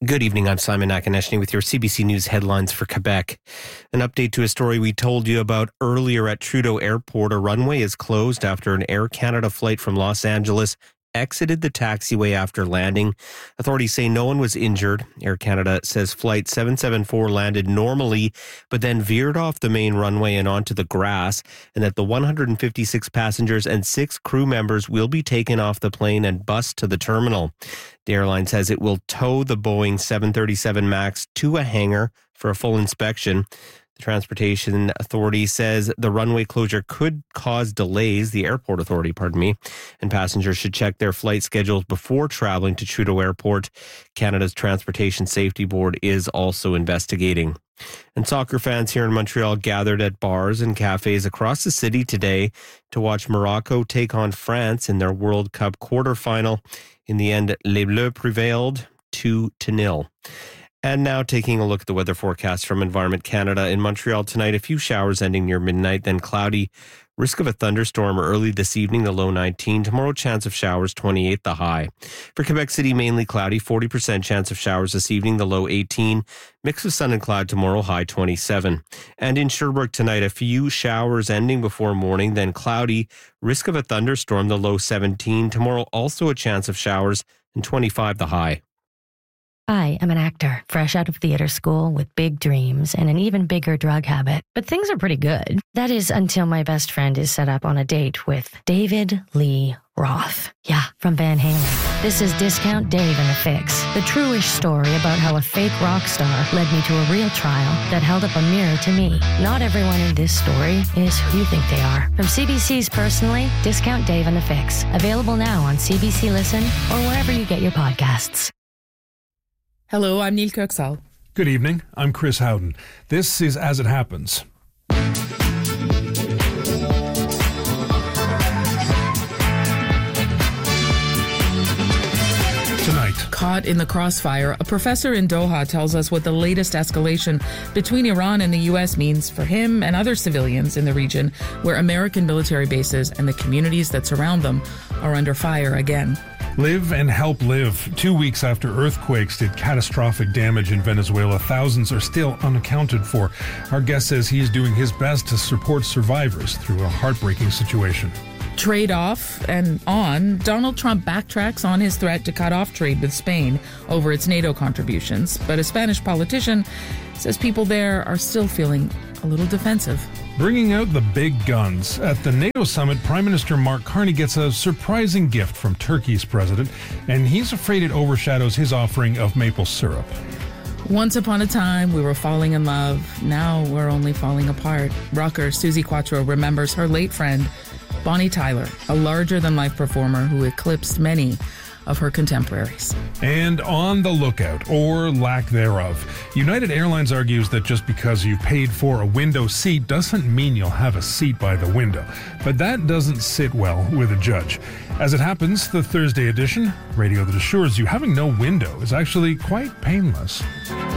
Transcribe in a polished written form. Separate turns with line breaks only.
Good evening, I'm Simon Nakaneshny with your CBC News headlines for Quebec. An update to a story we told you about earlier at Trudeau Airport. A runway is closed after an Air Canada flight from Los Angeles exited the taxiway after landing. Authorities say no one was injured. Air Canada says Flight 774 landed normally, but then veered off the main runway and onto the grass, and that the 156 passengers and 6 crew members will be taken off the plane and bused to the terminal. The airline says it will tow the Boeing 737 MAX to a hangar for a full inspection. The Transportation Authority says the runway closure could cause delays, the airport authority, and passengers should check their flight schedules before traveling to Trudeau Airport. Canada's Transportation Safety Board is also investigating. And soccer fans here in Montreal gathered at bars and cafes across the city today to watch Morocco take on France in their World Cup quarterfinal. In the end, Les Bleus prevailed 2-0. And now taking a look at the weather forecast from Environment Canada. In Montreal tonight, a few showers ending near midnight, then cloudy. Risk of a thunderstorm early this evening, the low 19. Tomorrow, chance of showers, 28, the high. For Quebec City, mainly cloudy, 40% chance of showers this evening, the low 18. Mix of sun and cloud tomorrow, high 27. And in Sherbrooke tonight, a few showers ending before morning, then cloudy. Risk of a thunderstorm, the low 17. Tomorrow, also a chance of showers, and 25, the high.
I am an actor, fresh out of theater school with big dreams and an even bigger drug habit. But things are pretty good. That is until my best friend is set up on a date with David Lee Roth. Yeah, from Van Halen. This is Discount Dave and the Fix, the true-ish story about how a fake rock star led me to a real trial that held up a mirror to me. Not everyone in this story is who you think they are. From CBC's Personally, Discount Dave and the Fix. Available now on CBC Listen or wherever you get your podcasts.
Hello, I'm Neil Kirksall.
Good evening, I'm Chris Howden. This is As It Happens. Tonight.
Caught in the crossfire, a professor in Doha tells us what the latest escalation between Iran and the U.S. means for him and other civilians in the region where American military bases and the communities that surround them are under fire again.
Live and help live. 2 weeks after earthquakes did catastrophic damage in Venezuela, thousands are still unaccounted for. Our guest says he is doing his best to support survivors through a heartbreaking situation.
Trade off and on, Donald Trump backtracks on his threat to cut off trade with Spain over its NATO contributions, but a Spanish politician says people there are still feeling a little defensive.
Bringing out the big guns. At the NATO summit, Prime Minister Mark Carney gets a surprising gift from Turkey's president, and he's afraid it overshadows his offering of maple syrup.
Once upon a time, we were falling in love. Now we're only falling apart. Rocker Suzi Quatro remembers her late friend, Bonnie Tyler, a larger-than-life performer who eclipsed many of her contemporaries.
And on the lookout, or lack thereof, United Airlines argues that just because you've paid for a window seat doesn't mean you'll have a seat by the window. But that doesn't sit well with a judge. As it happens, the Thursday edition, radio that assures you having no window is actually quite painless.